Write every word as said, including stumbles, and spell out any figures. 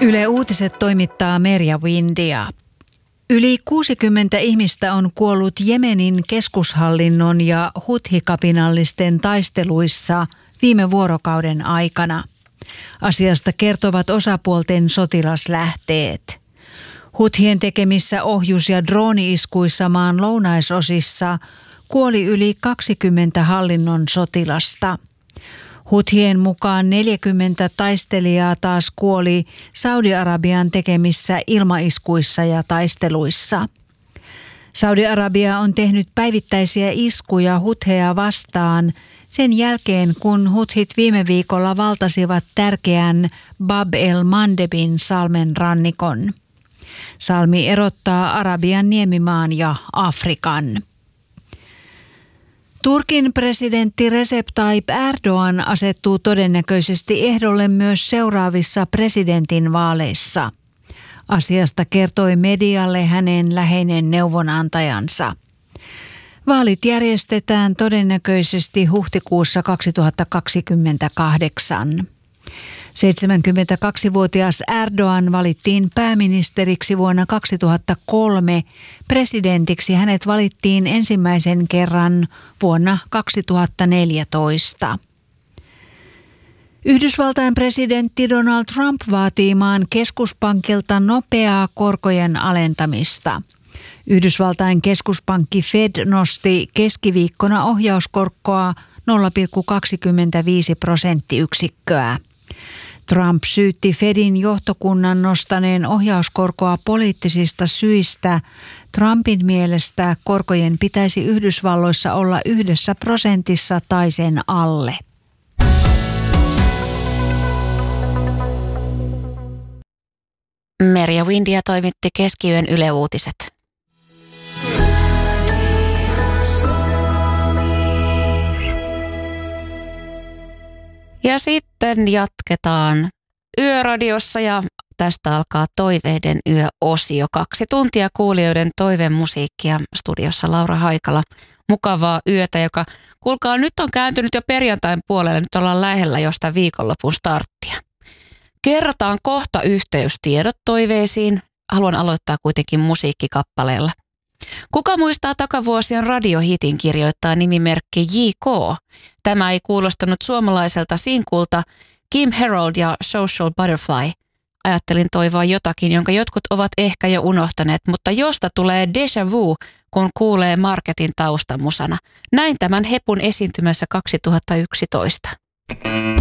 Yle Uutiset toimittaa Merja Windia. Yli kuusikymmentä ihmistä on kuollut Jemenin keskushallinnon ja huthi-kapinallisten taisteluissa viime vuorokauden aikana. Asiasta kertovat osapuolten sotilaslähteet. Huthien tekemissä ohjus- ja drooni-iskuissa maan lounaisosissa kuoli yli kaksikymmentä hallinnon sotilasta. Huthien mukaan neljäkymmentä taistelijaa taas kuoli Saudi-Arabian tekemissä ilmaiskuissa ja taisteluissa. Saudi-Arabia on tehnyt päivittäisiä iskuja hutheja vastaan sen jälkeen, kun huthit viime viikolla valtasivat tärkeän Bab el-Mandebin salmen rannikon. Salmi erottaa Arabian niemimaan ja Afrikan. Turkin presidentti Recep Tayyip Erdoğan asettuu todennäköisesti ehdolle myös seuraavissa presidentinvaaleissa. Asiasta kertoi medialle hänen läheinen neuvonantajansa. Vaalit järjestetään todennäköisesti huhtikuussa kaksituhattakaksikymmentäkahdeksan. seitsemänkymmentäkaksivuotias Erdoğan valittiin pääministeriksi vuonna kaksituhattakolme. Presidentiksi hänet valittiin ensimmäisen kerran vuonna kaksituhattaneljätoista. Yhdysvaltain presidentti Donald Trump vaatii maan keskuspankilta nopeaa korkojen alentamista. Yhdysvaltain keskuspankki Fed nosti keskiviikkona ohjauskorkoa nolla pilkku kaksikymmentäviisi prosenttiyksikköä. Trump syytti Fedin johtokunnan nostaneen ohjauskorkoa poliittisista syistä. Trumpin mielestä korkojen pitäisi Yhdysvalloissa olla yhdessä prosentissa tai sen alle. Merja Windia toimitti Keskiyön Yle Uutiset. Ja sitten jatketaan Yöradiossa ja tästä alkaa Toiveiden yöosio. Kaksi tuntia kuulijoiden toivemusiikkia. Studiossa Laura Haikala. Mukavaa yötä, joka kuulkaa nyt on kääntynyt jo perjantain puolelle. Nyt ollaan lähellä jostain viikonlopun starttia. Kerrotaan kohta yhteystiedot toiveisiin. Haluan aloittaa kuitenkin musiikkikappaleella. Kuka muistaa takavuosien radiohitin, kirjoittaa nimimerkki J K. Tämä ei kuulostanut suomalaiselta sinkulta Kim Harold ja Social Butterfly. Ajattelin toivoa jotakin, jonka jotkut ovat ehkä jo unohtaneet, mutta josta tulee déjà vu, kun kuulee Marketin taustamusana. Näin tämän hepun esiintymässä kaksituhattayksitoista.